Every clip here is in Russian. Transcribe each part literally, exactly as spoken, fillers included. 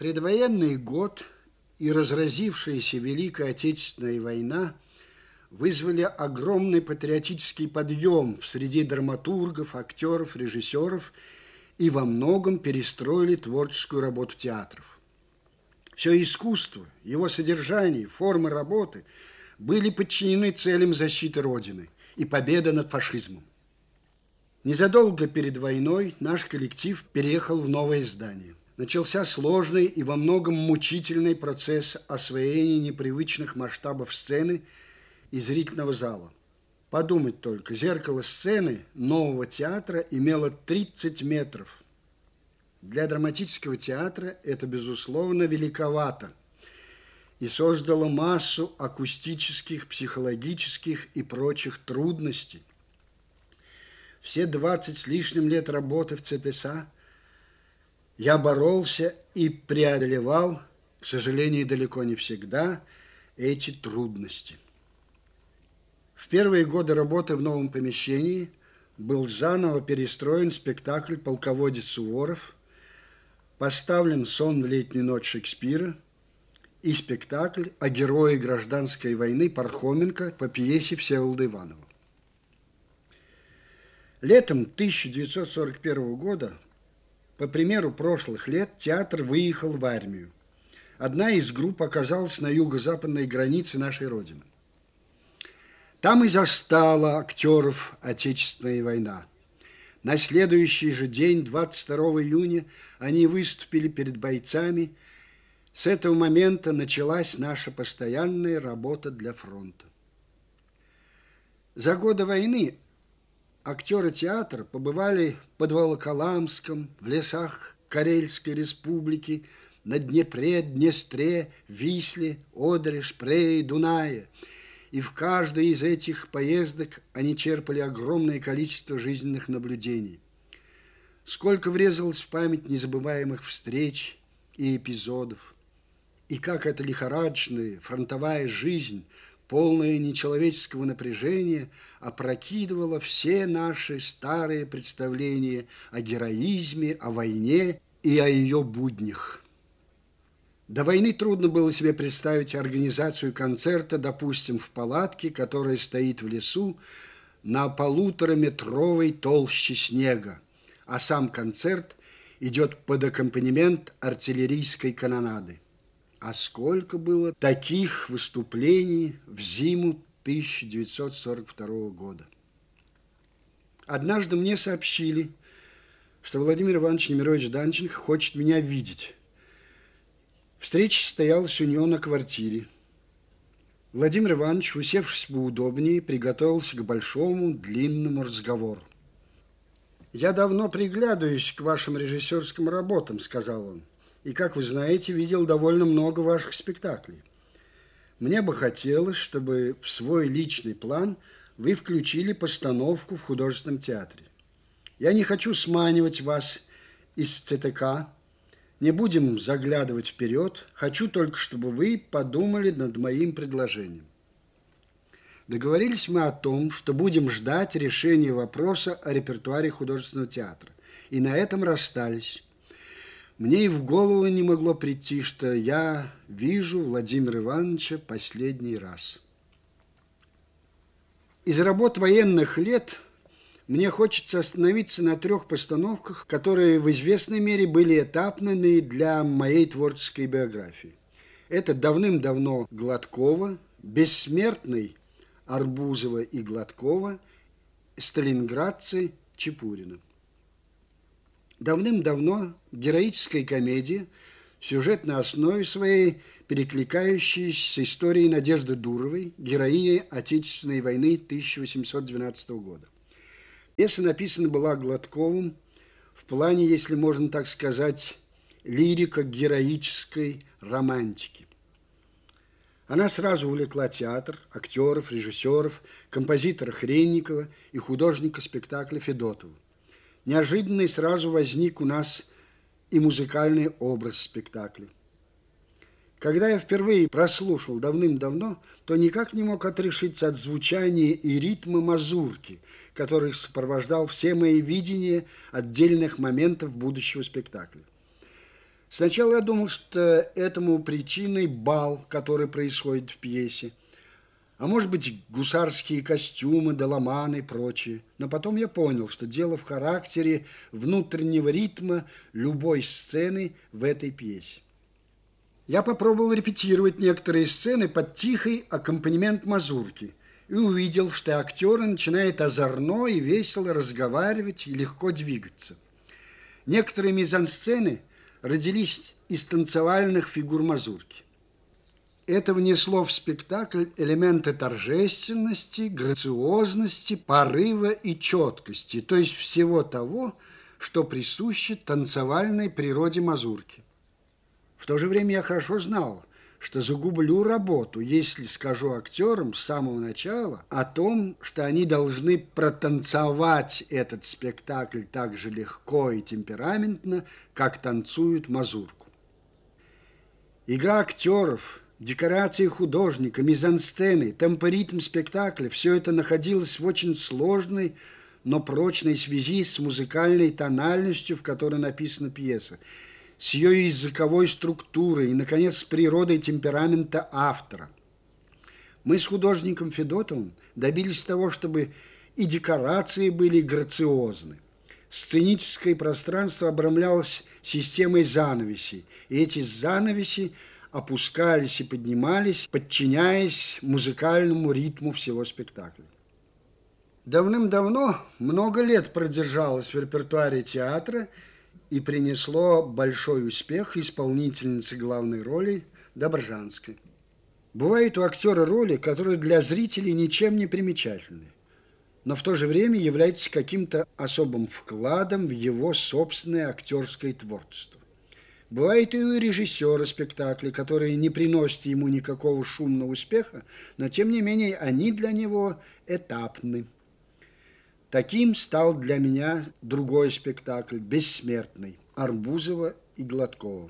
Предвоенный год и разразившаяся Великая Отечественная война вызвали огромный патриотический подъем в среде драматургов, актеров, режиссеров и во многом перестроили творческую работу театров. Все искусство, его содержание, формы работы были подчинены целям защиты Родины и победы над фашизмом. Незадолго перед войной наш коллектив переехал в новое здание. Начался сложный и во многом мучительный процесс освоения непривычных масштабов сцены и зрительного зала. Подумать только, зеркало сцены нового театра имело тридцать метров. Для драматического театра это, безусловно, великовато и создало массу акустических, психологических и прочих трудностей. Все двадцать с лишним лет работы в ЦТСА я боролся и преодолевал, к сожалению, далеко не всегда, эти трудности. В первые годы работы в новом помещении был заново перестроен спектакль «Полководец Суворов», поставлен «Сон в летнюю ночь» Шекспира и спектакль о герое гражданской войны Пархоменко по пьесе Всеволода Иванова. Летом тысяча девятьсот сорок первого года, по примеру прошлых лет, театр выехал в армию. Одна из групп оказалась на юго-западной границе нашей Родины. Там и застала актеров Отечественная война. На следующий же день, двадцать второго июня, они выступили перед бойцами. С этого момента началась наша постоянная работа для фронта. За годы войны актеры театра побывали под Волоколамском, в лесах Карельской республики, на Днепре, Днестре, Висле, Одере, Шпрее, Дунае. И в каждой из этих поездок они черпали огромное количество жизненных наблюдений. Сколько врезалось в память незабываемых встреч и эпизодов. И как эта лихорадочная фронтовая жизнь, полное нечеловеческого напряжения, опрокидывало все наши старые представления о героизме, о войне и о ее буднях. До войны трудно было себе представить организацию концерта, допустим, в палатке, которая стоит в лесу на полутораметровой толще снега, а сам концерт идет под аккомпанемент артиллерийской канонады. А сколько было таких выступлений в зиму тысяча девятьсот сорок второго года. Однажды мне сообщили, что Владимир Иванович Немирович Данченко хочет меня видеть. Встреча состоялась у него на квартире. Владимир Иванович, усевшись поудобнее, приготовился к большому длинному разговору. «Я давно приглядываюсь к вашим режиссерским работам», — сказал он. «И, как вы знаете, видел довольно много ваших спектаклей. Мне бы хотелось, чтобы в свой личный план вы включили постановку в художественном театре. Я не хочу сманивать вас из ЦТК, не будем заглядывать вперед, хочу только, чтобы вы подумали над моим предложением». Договорились мы о том, что будем ждать решения вопроса о репертуаре художественного театра. И на этом расстались. Мне и в голову не могло прийти, что я вижу Владимира Ивановича последний раз. Из работ военных лет мне хочется остановиться на трех постановках, которые в известной мере были этапными для моей творческой биографии. Это давным-давно Гладкова, «Бессмертный» Арбузова и Гладкова, «Сталинградцы» Чепурина. Давным-давно героическая комедия, сюжетной основе своей перекликающаяся с историей Надежды Дуровой, героини Отечественной войны тысяча восемьсот двенадцатого года. Пьеса написана была Гладковым в плане, если можно так сказать, лирико-героической романтики. Она сразу увлекла театр, актеров, режиссеров, композитора Хренникова и художника спектакля Федотова. Неожиданно и сразу возник у нас и музыкальный образ спектакля. Когда я впервые прослушал давным-давно, то никак не мог отрешиться от звучания и ритма мазурки, который сопровождал все мои видения отдельных моментов будущего спектакля. Сначала я думал, что этому причиной бал, который происходит в пьесе, а может быть, гусарские костюмы, доломаны и прочее. Но потом я понял, что дело в характере внутреннего ритма любой сцены в этой пьесе. Я попробовал репетировать некоторые сцены под тихий аккомпанемент мазурки и увидел, что актеры начинают озорно и весело разговаривать и легко двигаться. Некоторые мизансцены родились из танцевальных фигур мазурки. Это внесло в спектакль элементы торжественности, грациозности, порыва и четкости, то есть всего того, что присуще танцевальной природе мазурки. В то же время я хорошо знал, что загублю работу, если скажу актерам с самого начала о том, что они должны протанцевать этот спектакль так же легко и темпераментно, как танцуют мазурку. Игра актеров, декорации художника, мизансцены, темпоритм спектакля – все это находилось в очень сложной, но прочной связи с музыкальной тональностью, в которой написана пьеса, с ее языковой структурой и, наконец, с природой темперамента автора. Мы с художником Федотовым добились того, чтобы и декорации были грациозны. Сценическое пространство обрамлялось системой занавесей, и эти занавеси опускались и поднимались, подчиняясь музыкальному ритму всего спектакля. Давным-давно, много лет продержалось в репертуаре театра и принесло большой успех исполнительнице главной роли Добржанской. Бывают у актера роли, которые для зрителей ничем не примечательны, но в то же время являются каким-то особым вкладом в его собственное актерское творчество. Бывает и у режиссера спектакля, которые не приносят ему никакого шумного успеха, но тем не менее они для него этапны. Таким стал для меня другой спектакль «Бессмертный» Арбузова и Гладкова.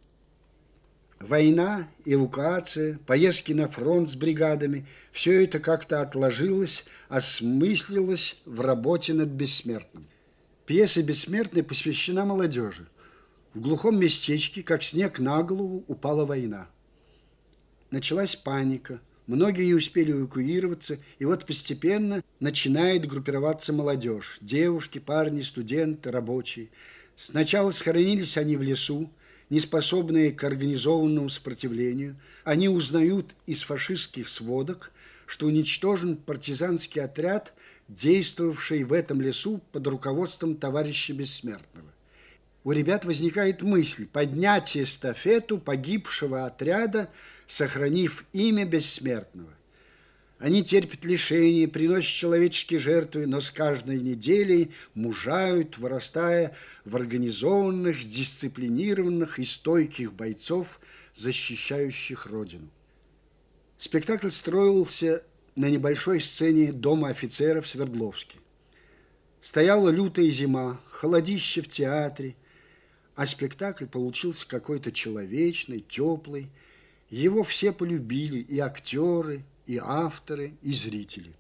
Война, эвакуация, поездки на фронт с бригадами – все это как-то отложилось, осмыслилось в работе над «Бессмертным». Пьеса «Бессмертный» посвящена молодежи. В глухом местечке, как снег на голову, упала война. Началась паника. Многие не успели эвакуироваться, и вот постепенно начинает группироваться молодежь. Девушки, парни, студенты, рабочие. Сначала схоронились они в лесу, неспособные к организованному сопротивлению. Они узнают из фашистских сводок, что уничтожен партизанский отряд, действовавший в этом лесу под руководством товарища Бессмертного. У ребят возникает мысль поднять эстафету погибшего отряда, сохранив имя Бессмертного. Они терпят лишения, приносят человеческие жертвы, но с каждой неделей мужают, вырастая в организованных, дисциплинированных и стойких бойцов, защищающих Родину. Спектакль строился на небольшой сцене Дома офицеров в Свердловске. Стояла лютая зима, холодище в театре, а спектакль получился какой-то человечный, теплый. Его все полюбили, и актеры, и авторы, и зрители.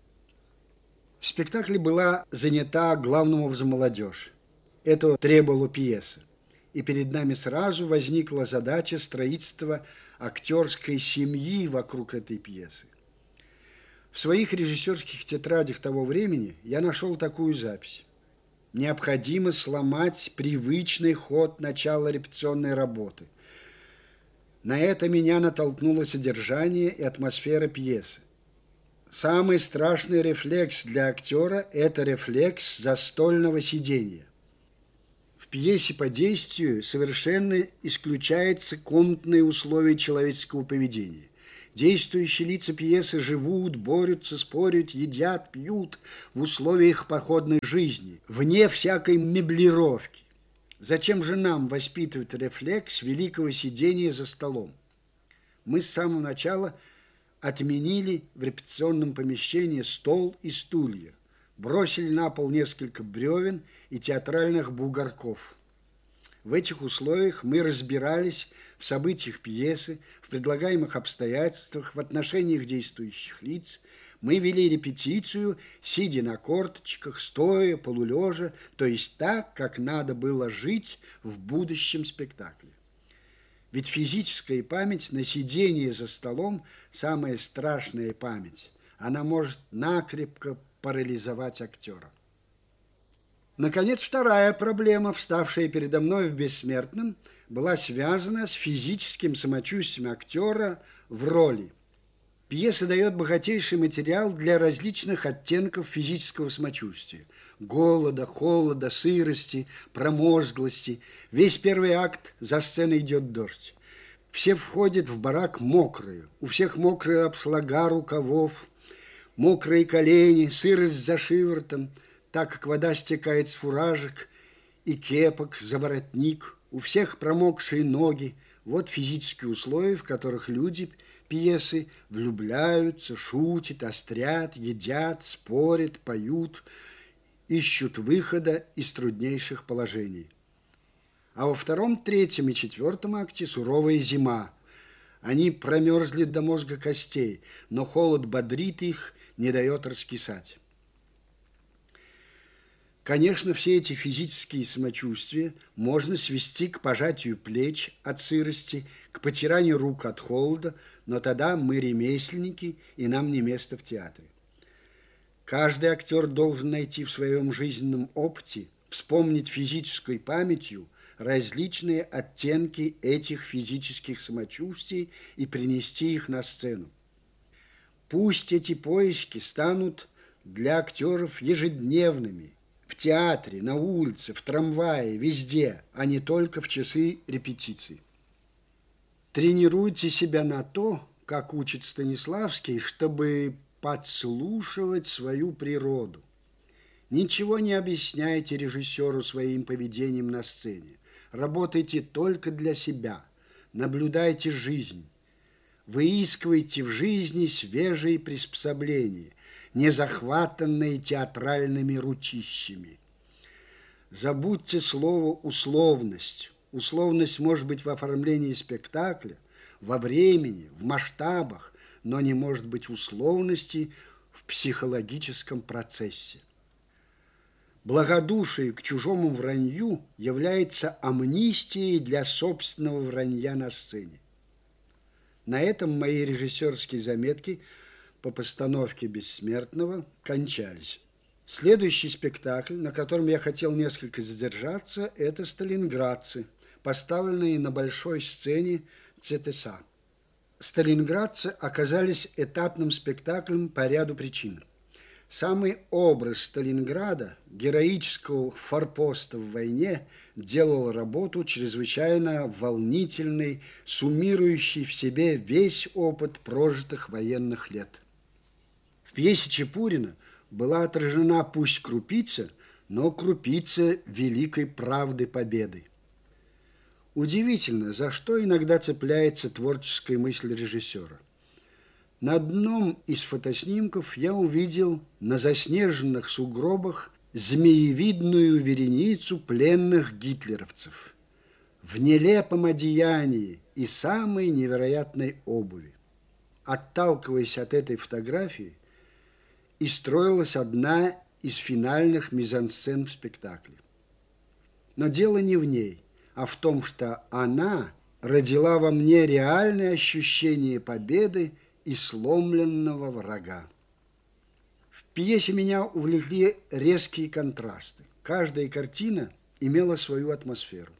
В спектакле была занята главным образом молодежь. Этого требовала пьеса. И перед нами сразу возникла задача строительства актерской семьи вокруг этой пьесы. В своих режиссерских тетрадях того времени я нашел такую запись. Необходимо сломать привычный ход начала репетиционной работы. На это меня натолкнуло содержание и атмосфера пьесы. Самый страшный рефлекс для актера – это рефлекс застольного сидения. В пьесе по действию совершенно исключаются комнатные условия человеческого поведения. Действующие лица пьесы живут, борются, спорят, едят, пьют в условиях походной жизни, вне всякой меблировки. Зачем же нам воспитывать рефлекс великого сидения за столом? Мы с самого начала отменили в репетиционном помещении стол и стулья, бросили на пол несколько бревен и театральных бугорков. В этих условиях мы разбирались в событиях пьесы, в предлагаемых обстоятельствах, в отношениях действующих лиц, Мы вели репетицию, сидя на корточках, стоя, полулежа, то есть так, как надо было жить в будущем спектакле. Ведь физическая память на сидении за столом – самая страшная память. Она может накрепко парализовать актера. Наконец, вторая проблема, вставшая передо мной в «Бессмертном», была связана с физическим самочувствием актера в роли. Пьеса дает богатейший материал для различных оттенков физического самочувствия. Голода, холода, сырости, промозглости. Весь первый акт за сценой идет дождь. Все входят в барак мокрые. У всех мокрые обшлага рукавов, мокрые колени, сырость за шиворотом, так как вода стекает с фуражек и кепок за воротник. У всех промокшие ноги. Вот физические условия, в которых люди пьесы влюбляются, шутят, острят, едят, спорят, поют, ищут выхода из труднейших положений. А во втором, третьем и четвертом акте суровая зима. Они промерзли до мозга костей, но холод бодрит их, не дает раскисать. Конечно, все эти физические самочувствия можно свести к пожатию плеч от сырости, к потиранию рук от холода, но тогда мы ремесленники, и нам не место в театре. Каждый актер должен найти в своем жизненном опыте, вспомнить физической памятью различные оттенки этих физических самочувствий и принести их на сцену. Пусть эти поиски станут для актеров ежедневными, в театре, на улице, в трамвае, везде, а не только в часы репетиций. Тренируйте себя на то, как учит Станиславский, чтобы подслушивать свою природу. Ничего не объясняйте режиссеру своим поведением на сцене. Работайте только для себя. Наблюдайте жизнь. Выискивайте в жизни свежие приспособления, не захватанные театральными ручищами. Забудьте слово «условность». Условность может быть в оформлении спектакля, во времени, в масштабах, но не может быть условности в психологическом процессе. Благодушие к чужому вранью является амнистией для собственного вранья на сцене. На этом мои режиссерские заметки по постановке «Бессмертного» кончались. Следующий спектакль, на котором я хотел несколько задержаться, это «Сталинградцы», поставленные на большой сцене ЦТСА. «Сталинградцы» оказались этапным спектаклем по ряду причин. Самый образ Сталинграда, героического форпоста в войне, делал работу чрезвычайно волнительной, суммирующей в себе весь опыт прожитых военных лет. В пьесе Чепурина была отражена пусть крупица, но крупица великой правды победы. Удивительно, за что иногда цепляется творческая мысль режиссера. На одном из фотоснимков я увидел на заснеженных сугробах змеевидную вереницу пленных гитлеровцев в нелепом одеянии и самой невероятной обуви. Отталкиваясь от этой фотографии, и строилась одна из финальных мизансцен в спектакле. Но дело не в ней, а в том, что она родила во мне реальное ощущение победы и сломленного врага. В пьесе меня увлекли резкие контрасты. Каждая картина имела свою атмосферу.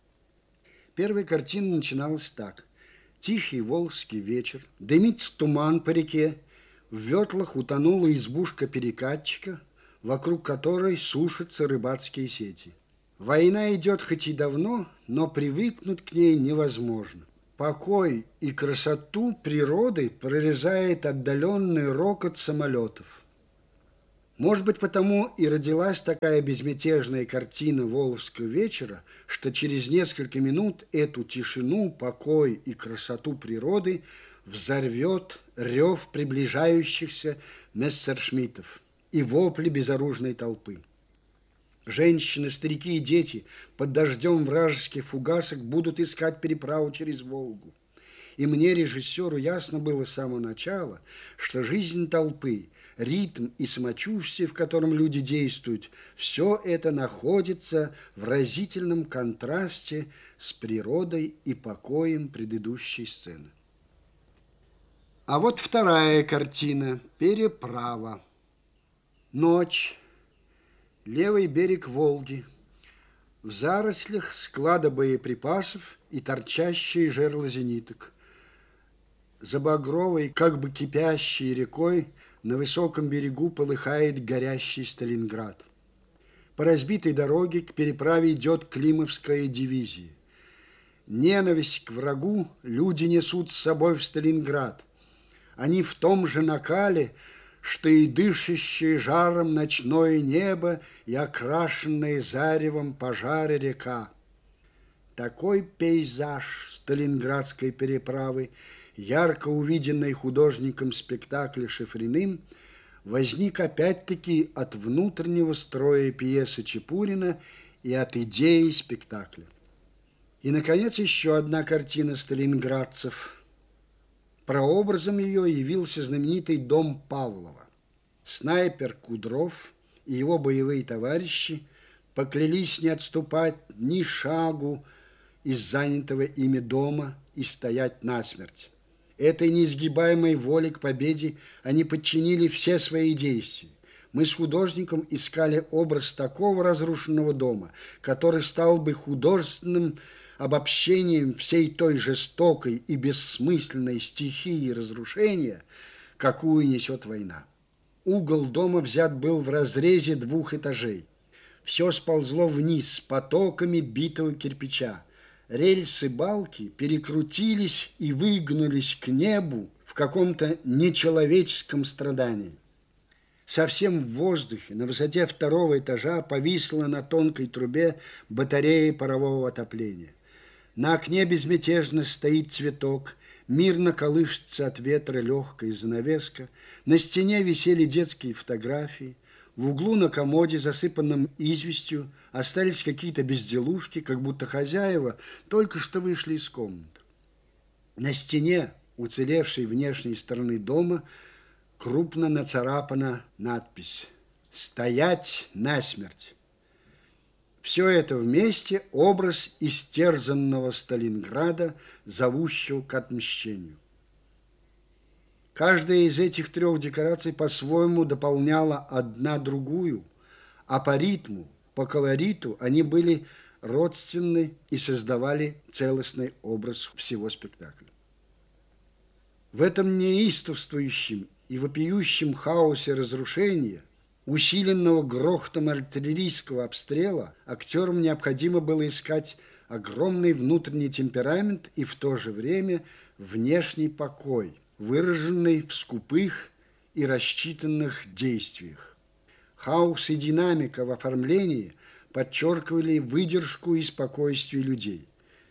Первая картина начиналась так. Тихий волжский вечер, дымится туман по реке, в ветлах утонула избушка перекатчика, вокруг которой сушатся рыбацкие сети. Война идет хоть и давно, но привыкнуть к ней невозможно. Покой и красоту природы прорезает отдаленный рокот самолетов. Может быть, потому и родилась такая безмятежная картина волжского вечера, что через несколько минут эту тишину, покой и красоту природы взорвет рев приближающихся мессершмиттов и вопли безоружной толпы. Женщины, старики и дети под дождем вражеских фугасок будут искать переправу через Волгу. И мне, режиссеру, ясно было с самого начала, что жизнь толпы, ритм и самочувствие, в котором люди действуют, все это находится в разительном контрасте с природой и покоем предыдущей сцены. А вот вторая картина «Переправа». Ночь, левый берег Волги, в зарослях склада боеприпасов и торчащие жерла зениток. За багровой, как бы кипящей рекой, на высоком берегу полыхает горящий Сталинград. По разбитой дороге к переправе идет Климовская дивизия. Ненависть к врагу люди несут с собой в Сталинград. Они в том же накале, что и дышащее жаром ночное небо и окрашенная заревом пожары река. Такой пейзаж Сталинградской переправы, ярко увиденный художником спектакля Шифриным, возник опять-таки от внутреннего строя пьесы Чепурина и от идеи спектакля. И, наконец, еще одна картина сталинградцев. Прообразом ее явился знаменитый дом Павлова. Снайпер Кудров и его боевые товарищи поклялись не отступать ни шагу из занятого ими дома и стоять насмерть. Этой неизгибаемой воле к победе они подчинили все свои действия. Мы с художником искали образ такого разрушенного дома, который стал бы художественным обобщением всей той жестокой и бессмысленной стихии разрушения, какую несет война. Угол дома взят был в разрезе двух этажей. Все сползло вниз с потоками битого кирпича. Рельсы балки перекрутились и выгнулись к небу в каком-то нечеловеческом страдании. Совсем в воздухе, на высоте второго этажа, повисла на тонкой трубе батарея парового отопления. На окне безмятежно стоит цветок, мирно колышется от ветра легкая занавеска, на стене висели детские фотографии, в углу на комоде, засыпанном известью, остались какие-то безделушки, как будто хозяева только что вышли из комнаты. На стене, уцелевшей внешней стороны дома, крупно нацарапана надпись «Стоять насмерть». Все это вместе образ истерзанного Сталинграда, зовущего к отмщению. Каждая из этих трех декораций по-своему дополняла одна другую, а по ритму, по колориту они были родственны и создавали целостный образ всего спектакля. В этом неистовствующем и вопиющем хаосе разрушения, усиленного грохотом артиллерийского обстрела, актерам необходимо было искать огромный внутренний темперамент и в то же время внешний покой, выраженный в скупых и рассчитанных действиях. Хаос и динамика в оформлении подчеркивали выдержку и спокойствие людей.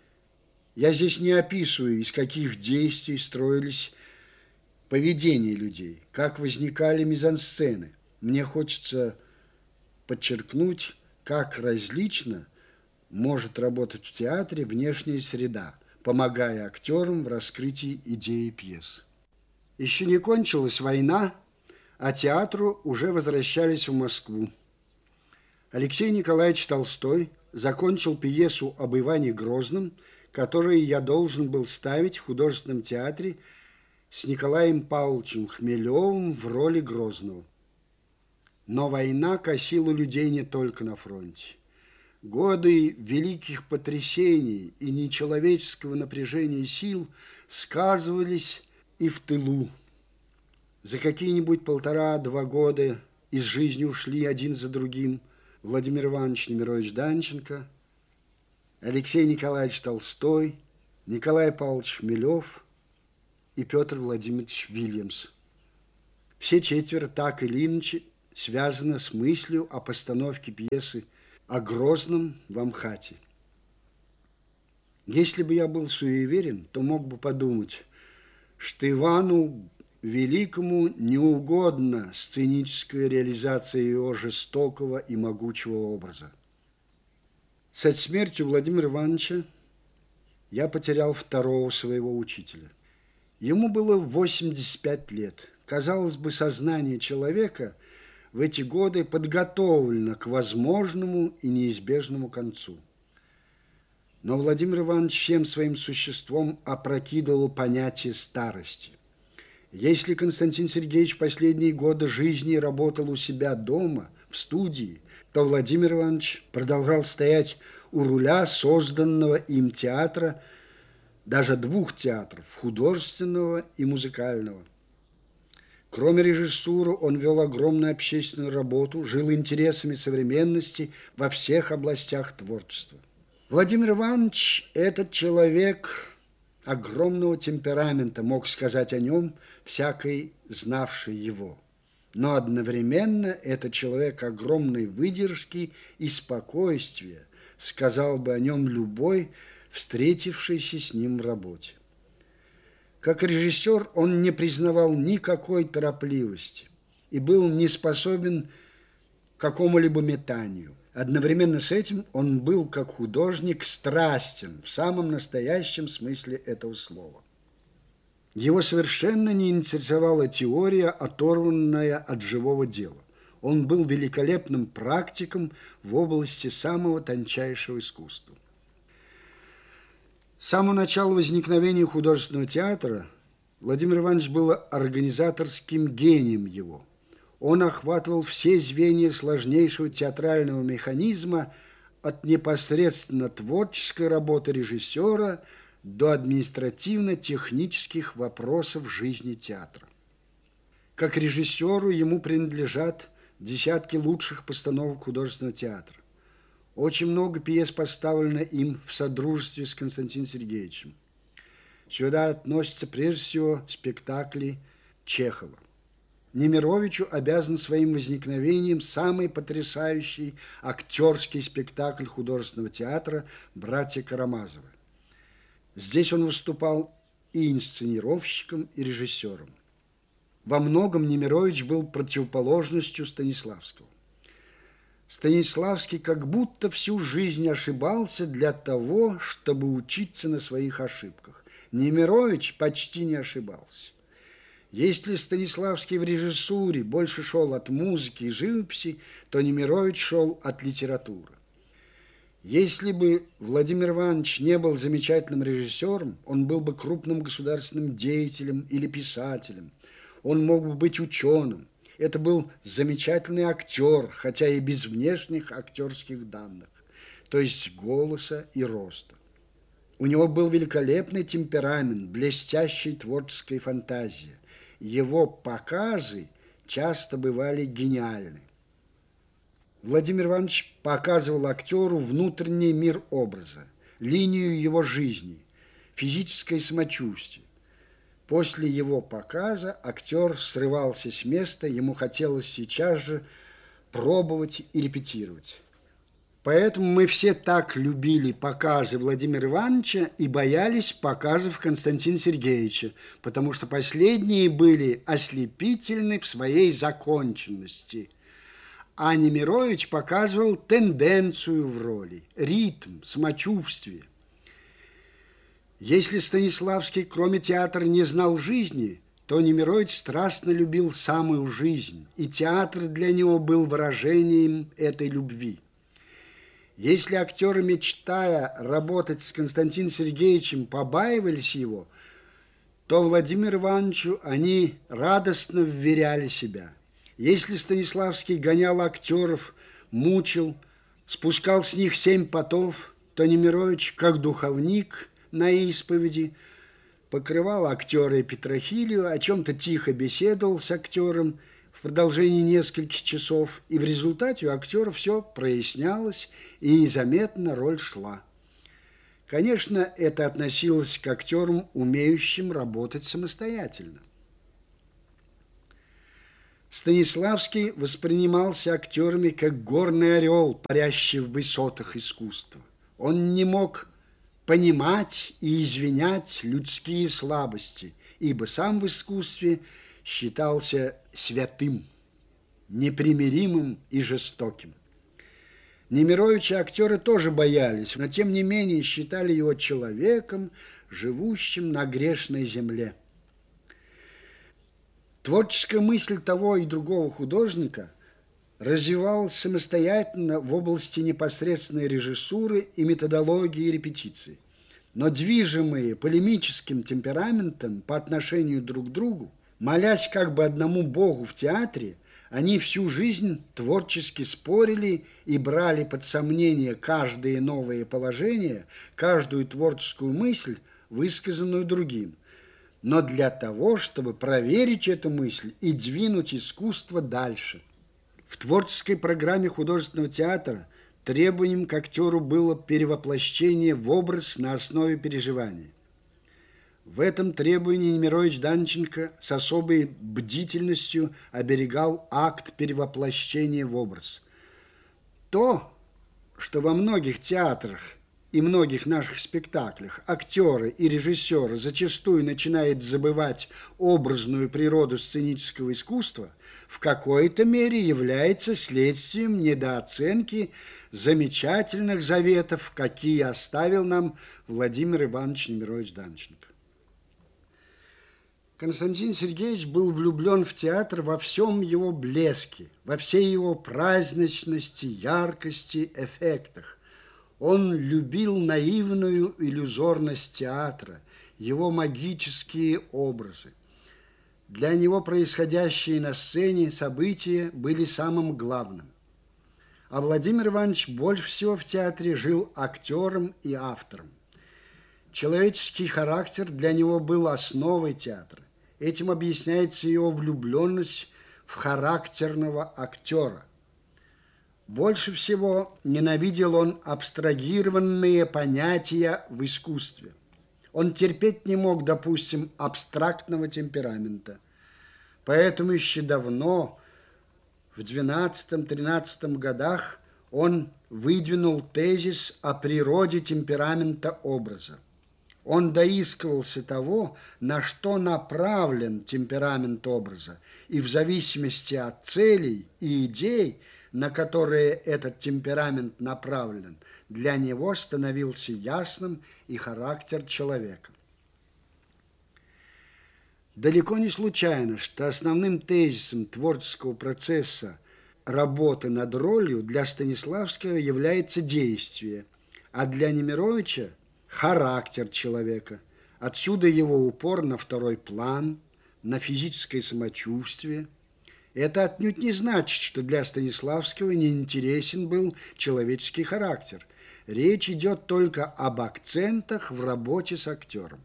Я здесь не описываю, из каких действий строились поведения людей, как возникали мизансцены. Мне хочется подчеркнуть, как различно может работать в театре внешняя среда, помогая актерам в раскрытии идеи пьесы. Еще не кончилась война, а театру уже возвращались в Москву. Алексей Николаевич Толстой закончил пьесу об Иване Грозном, которую я должен был ставить в художественном театре с Николаем Павловичем Хмелевым в роли Грозного. Но война косила людей не только на фронте. Годы великих потрясений и нечеловеческого напряжения сил сказывались и в тылу. За какие-нибудь полтора-два года из жизни ушли один за другим Владимир Иванович Немирович Данченко, Алексей Николаевич Толстой, Николай Павлович Хмелев и Петр Владимирович Вильямс. Все четверо так или иначе связаны с мыслью о постановке пьесы о Грозном в Амхате. Если бы я был суеверен, то мог бы подумать, что Ивану Великому не угодна сценическая реализация его жестокого и могучего образа. Со смертью Владимира Ивановича я потерял второго своего учителя. Ему было восемьдесят пять лет. Казалось бы, сознание человека в эти годы подготовлено к возможному и неизбежному концу. Но Владимир Иванович всем своим существом опрокидывал понятие старости. Если Константин Сергеевич в последние годы жизни работал у себя дома, в студии, то Владимир Иванович продолжал стоять у руля созданного им театра, даже двух театров, художественного и музыкального. Кроме режиссуры, он вел огромную общественную работу, жил интересами современности во всех областях творчества. Владимир Иванович – этот человек огромного темперамента, мог сказать о нем всякий, знавший его. Но одновременно это человек огромной выдержки и спокойствия, сказал бы о нем любой, встретившийся с ним в работе. Как режиссер он не признавал никакой торопливости и был не способен к какому-либо метанию. Одновременно с этим он был, как художник, страстен в самом настоящем смысле этого слова. Его совершенно не интересовала теория, оторванная от живого дела. Он был великолепным практиком в области самого тончайшего искусства. С самого начала возникновения художественного театра Владимир Иванович был организаторским гением его. Он охватывал все звенья сложнейшего театрального механизма от непосредственно творческой работы режиссера до административно-технических вопросов жизни театра. Как режиссеру ему принадлежат десятки лучших постановок художественного театра. Очень много пьес поставлено им в содружестве с Константином Сергеевичем. Сюда относятся прежде всего спектакли Чехова. Немировичу обязан своим возникновением самый потрясающий актерский спектакль художественного театра «Братья Карамазовы». Здесь он выступал и инсценировщиком, и режиссером. Во многом Немирович был противоположностью Станиславского. Станиславский как будто всю жизнь ошибался для того, чтобы учиться на своих ошибках. Немирович почти не ошибался. Если Станиславский в режиссуре больше шел от музыки и живописи, то Немирович шел от литературы. Если бы Владимир Иванович не был замечательным режиссером, он был бы крупным государственным деятелем или писателем. Он мог бы быть ученым. Это был замечательный актер, хотя и без внешних актерских данных, то есть голоса и роста. У него был великолепный темперамент, блестящая творческая фантазия. Его показы часто бывали гениальны. Владимир Иванович показывал актеру внутренний мир образа, линию его жизни, физическое самочувствие. После его показа актер срывался с места, ему хотелось сейчас же пробовать и репетировать. Поэтому мы все так любили показы Владимира Ивановича и боялись показов Константина Сергеевича, потому что последние были ослепительны в своей законченности. А Немирович показывал тенденцию в роли, ритм, самочувствие. Если Станиславский, кроме театра, не знал жизни, то Немирович страстно любил самую жизнь, и театр для него был выражением этой любви. Если актеры, мечтая работать с Константином Сергеевичем, побаивались его, то Владимиру Ивановичу они радостно вверяли себя. Если Станиславский гонял актеров, мучил, спускал с них семь потов, то Немирович, как духовник на исповеди, покрывал актера и Петрохилию, о чем-то тихо беседовал с актером в продолжении нескольких часов, и в результате у актера все прояснялось, и незаметно роль шла. Конечно, это относилось к актерам, умеющим работать самостоятельно. Станиславский воспринимался актерами как горный орел, парящий в высотах искусства. Он не мог понимать и извинять людские слабости, ибо сам в искусстве считался святым, непримиримым и жестоким. Немировича актеры тоже боялись, но тем не менее считали его человеком, живущим на грешной земле. Творческая мысль того и другого художника развивалась самостоятельно в области непосредственной режиссуры и методологии репетиции. Но движимые полемическим темпераментом по отношению друг к другу, молясь как бы одному Богу в театре, они всю жизнь творчески спорили и брали под сомнение каждое новое положение, каждую творческую мысль, высказанную другим. Но для того, чтобы проверить эту мысль и двинуть искусство дальше. В творческой программе художественного театра требованием к актеру было перевоплощение в образ на основе переживания. В этом требовании Немирович Данченко с особой бдительностью оберегал акт перевоплощения в образ. То, что во многих театрах и многих наших спектаклях актеры и режиссеры зачастую начинают забывать образную природу сценического искусства, в какой-то мере является следствием недооценки замечательных заветов, какие оставил нам Владимир Иванович Немирович Данченко. Константин Сергеевич был влюблен в театр во всем его блеске, во всей его праздничности, яркости, эффектах. Он любил наивную иллюзорность театра, его магические образы. Для него происходящие на сцене события были самым главным. А Владимир Иванович больше всего в театре жил актером и автором. Человеческий характер для него был основой театра. Этим объясняется его влюбленность в характерного актера. Больше всего ненавидел он абстрагированные понятия в искусстве. Он терпеть не мог, допустим, абстрактного темперамента. Поэтому еще давно, в двенадцатом-тринадцатом годах, он выдвинул тезис о природе темперамента образа. Он доискивался того, на что направлен темперамент образа, и в зависимости от целей и идей, на которые этот темперамент направлен, для него становился ясным и характер человека. Далеко не случайно, что основным тезисом творческого процесса работы над ролью для Станиславского является действие, а для Немировича – характер человека. Отсюда его упор на второй план, на физическое самочувствие. Это отнюдь не значит, что для Станиславского неинтересен был человеческий характер. Речь идет только об акцентах в работе с актером.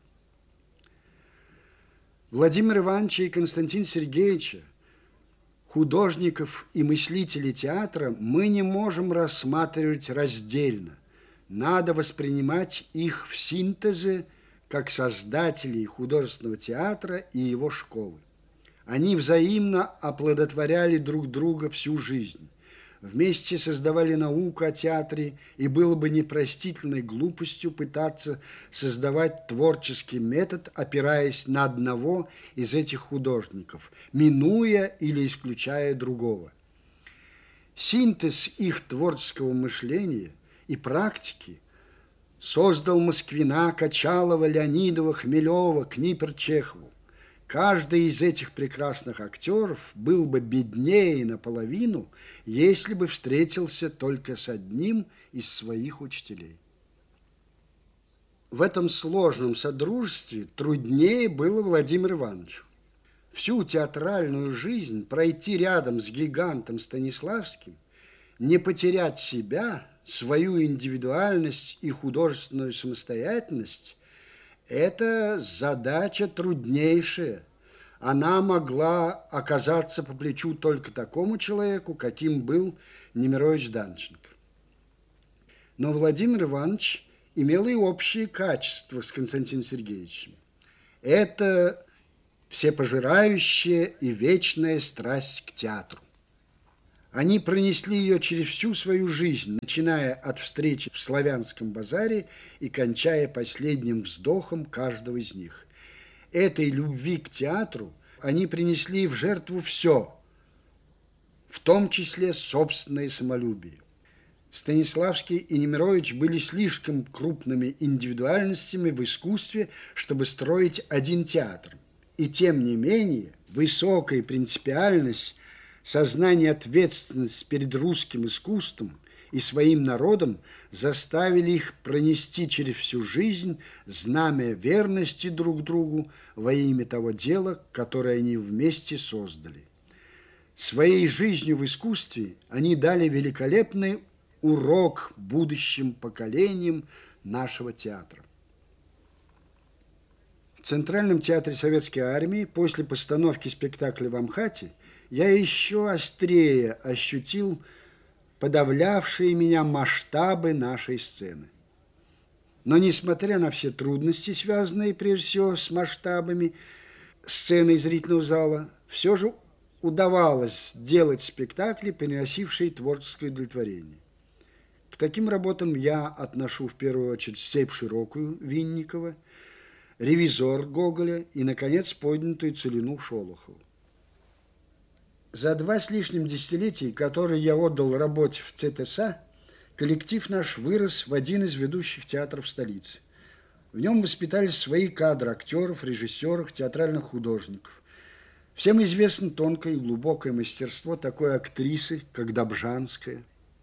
Владимир Иванович и Константин Сергеевича, художников и мыслителей театра, мы не можем рассматривать раздельно. Надо воспринимать их в синтезе как создателей художественного театра и его школы. Они взаимно оплодотворяли друг друга всю жизнь. Вместе создавали науку о театре, и было бы непростительной глупостью пытаться создавать творческий метод, опираясь на одного из этих художников, минуя или исключая другого. Синтез их творческого мышления и практики создал Москвина, Качалова, Леонидова, Хмелева, Книпер, Чехову. Каждый из этих прекрасных актеров был бы беднее наполовину, если бы встретился только с одним из своих учителей. В этом сложном содружестве труднее было Владимиру Ивановичу. Всю театральную жизнь пройти рядом с гигантом Станиславским, не потерять себя, свою индивидуальность и художественную самостоятельность – это задача труднейшая. Она могла оказаться по плечу только такому человеку, каким был Немирович Данченко. Но Владимир Иванович имел и общие качества с Константином Сергеевичем. Это всепожирающая и вечная страсть к театру. Они пронесли ее через всю свою жизнь, начиная от встречи в Славянском базаре и кончая последним вздохом каждого из них. Этой любви к театру они принесли в жертву все, в том числе собственное самолюбие. Станиславский и Немирович были слишком крупными индивидуальностями в искусстве, чтобы строить один театр. И тем не менее, высокая принципиальность, сознание ответственности перед русским искусством и своим народом заставили их пронести через всю жизнь знамя верности друг другу во имя того дела, которое они вместе создали. Своей жизнью в искусстве они дали великолепный урок будущим поколениям нашего театра. В Центральном театре Советской Армии после постановки спектакля в Амхате я еще острее ощутил подавлявшие меня масштабы нашей сцены. Но, несмотря на все трудности, связанные прежде всего с масштабами сцены и зрительного зала, все же удавалось делать спектакли, приносившие творческое удовлетворение. К таким работам я отношу в первую очередь «Степь широкую» Винникова, «Ревизор» Гоголя и, наконец, «Поднятую целину» Шолохова. За два с лишним десятилетия, которые я отдал работе в ЦТСА, коллектив наш вырос в один из ведущих театров столицы. В нем воспитались свои кадры актеров, режиссеров, театральных художников. Всем известно тонкое и глубокое мастерство такой актрисы, как Добжанская,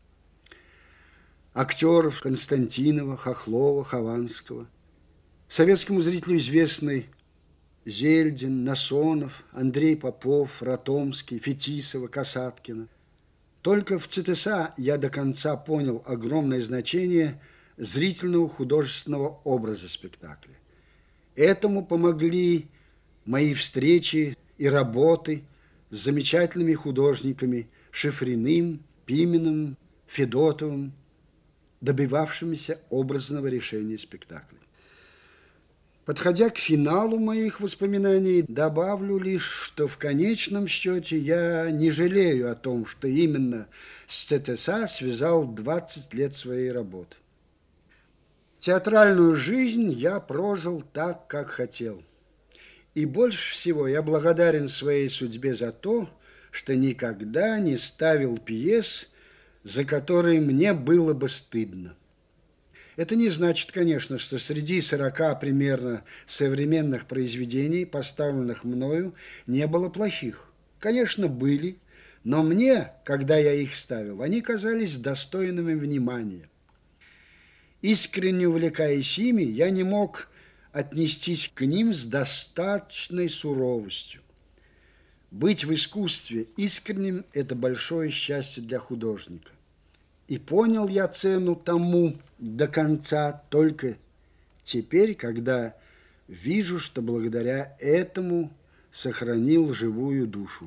актеров Константинова, Хохлова, Хованского. Советскому зрителю известный Зельдин, Насонов, Андрей Попов, Ратомский, Фетисова, Касаткина. Только в ЦТСА я до конца понял огромное значение зрительного художественного образа спектакля. Этому помогли мои встречи и работы с замечательными художниками Шифриным, Пименовым, Федотовым, добивавшимися образного решения спектакля. Подходя к финалу моих воспоминаний, добавлю лишь, что в конечном счете я не жалею о том, что именно с ЦТСА связал двадцать лет своей работы. Театральную жизнь я прожил так, как хотел. И больше всего я благодарен своей судьбе за то, что никогда не ставил пьес, за которые мне было бы стыдно. Это не значит, конечно, что среди сорока примерно современных произведений, поставленных мною, не было плохих. Конечно, были, но мне, когда я их ставил, они казались достойными внимания. Искренне увлекаясь ими, я не мог отнестись к ним с достаточной суровостью. Быть в искусстве искренним – это большое счастье для художника. И понял я цену тому до конца только теперь, когда вижу, что благодаря этому сохранил живую душу.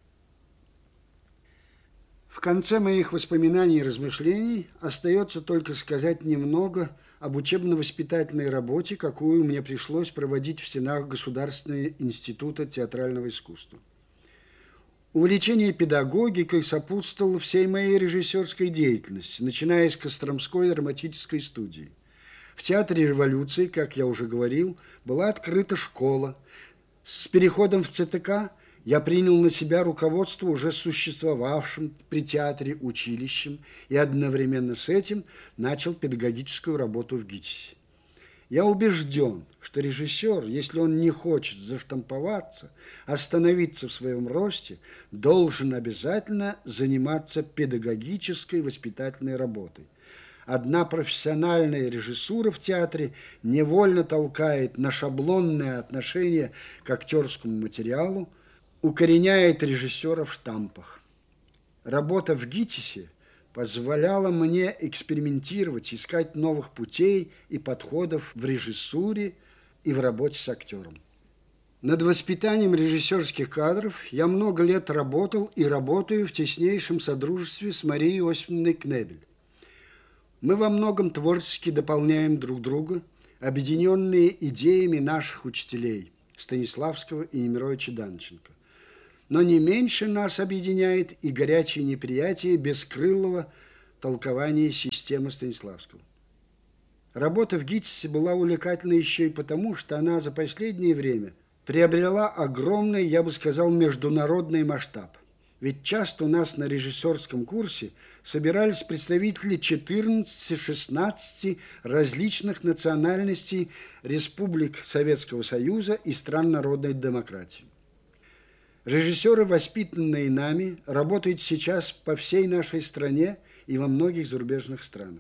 В конце моих воспоминаний и размышлений остается только сказать немного об учебно-воспитательной работе, какую мне пришлось проводить в стенах Государственного института театрального искусства. Увлечение педагогикой сопутствовало всей моей режиссерской деятельности, начиная с Костромской драматической студии. В Театре революции, как я уже говорил, была открыта школа. С переходом в ЦТК я принял на себя руководство уже существовавшим при театре училищем и одновременно с этим начал педагогическую работу в ГИТИСе. Я убежден, что режиссер, если он не хочет заштамповаться, остановиться в своем росте, должен обязательно заниматься педагогической воспитательной работой. Одна профессиональная режиссура в театре невольно толкает на шаблонное отношение к актерскому материалу, укореняет режиссера в штампах. Работа в ГИТИСе позволяла мне экспериментировать, искать новых путей и подходов в режиссуре и в работе с актером. Над воспитанием режиссерских кадров я много лет работал и работаю в теснейшем содружестве с Марией Иосифовной Кнебель. Мы во многом творчески дополняем друг друга, объединенные идеями наших учителей Станиславского и Немировича Данченко. Но не меньше нас объединяет и горячее неприятие бескрылого толкования системы Станиславского. Работа в ГИТИСе была увлекательна еще и потому, что она за последнее время приобрела огромный, я бы сказал, международный масштаб. Ведь часто у нас на режиссерском курсе собирались представители четырнадцати-шестнадцати различных национальностей республик Советского Союза и стран народной демократии. Режиссеры, воспитанные нами, работают сейчас по всей нашей стране и во многих зарубежных странах.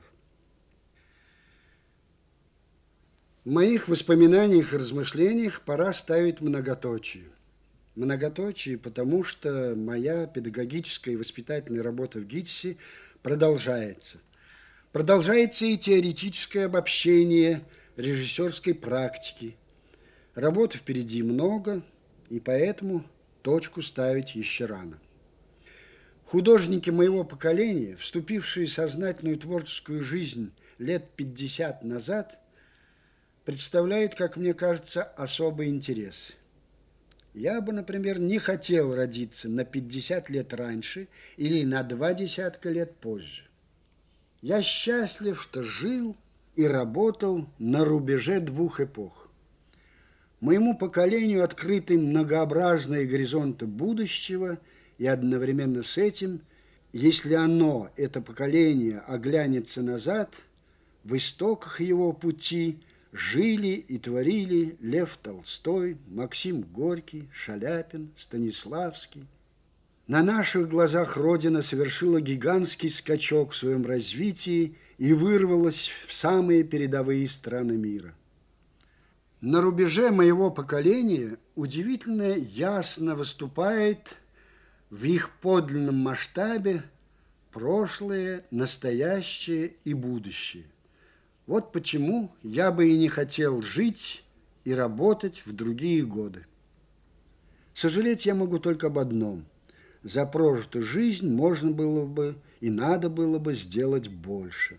В моих воспоминаниях и размышлениях пора ставить многоточие. Многоточие, потому что моя педагогическая и воспитательная работа в ГИТИСе продолжается. Продолжается и теоретическое обобщение режиссерской практики. Работы впереди много, и поэтому точку ставить еще рано. Художники моего поколения, вступившие в сознательную творческую жизнь лет пятьдесят назад, представляют, как мне кажется, особый интерес. Я бы, например, не хотел родиться на пятьдесят лет раньше или на два десятка лет позже. Я счастлив, что жил и работал на рубеже двух эпох. Моему поколению открыты многообразные горизонты будущего, и одновременно с этим, если оно, это поколение, оглянется назад, в истоках его пути жили и творили Лев Толстой, Максим Горький, Шаляпин, Станиславский. На наших глазах Родина совершила гигантский скачок в своем развитии и вырвалась в самые передовые страны мира. На рубеже моего поколения удивительно ясно выступает в их подлинном масштабе прошлое, настоящее и будущее. Вот почему я бы и не хотел жить и работать в другие годы. Сожалеть я могу только об одном. За прожитую жизнь можно было бы и надо было бы сделать больше.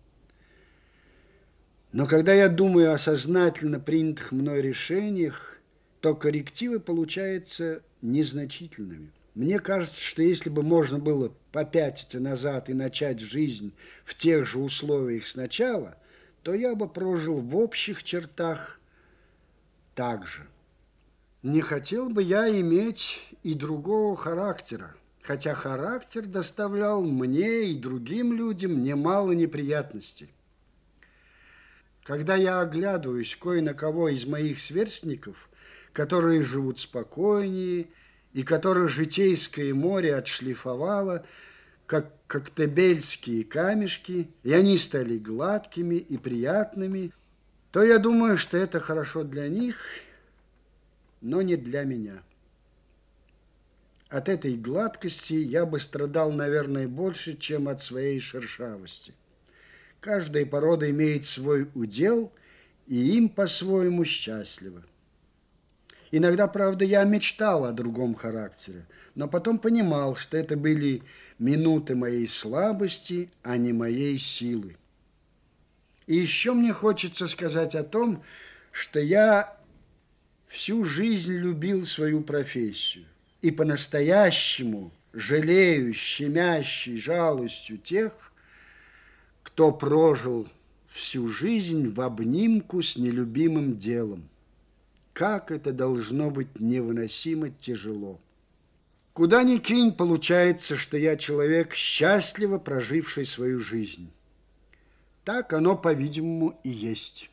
Но когда я думаю о сознательно принятых мной решениях, то коррективы получаются незначительными. Мне кажется, что если бы можно было попятиться назад и начать жизнь в тех же условиях сначала, то я бы прожил в общих чертах так же. Не хотел бы я иметь и другого характера, хотя характер доставлял мне и другим людям немало неприятностей. Когда я оглядываюсь кое на кого из моих сверстников, которые живут спокойнее и которых житейское море отшлифовало, как коктебельские камешки, и они стали гладкими и приятными, то я думаю, что это хорошо для них, но не для меня. От этой гладкости я бы страдал, наверное, больше, чем от своей шершавости. Каждая порода имеет свой удел, и им по-своему счастливо. Иногда, правда, я мечтал о другом характере, но потом понимал, что это были минуты моей слабости, а не моей силы. И еще мне хочется сказать о том, что я всю жизнь любил свою профессию и по-настоящему жалею щемящей жалостью тех, кто прожил всю жизнь в обнимку с нелюбимым делом. Как это должно быть невыносимо тяжело. Куда ни кинь, получается, что я человек, счастливо проживший свою жизнь. Так оно, по-видимому, и есть.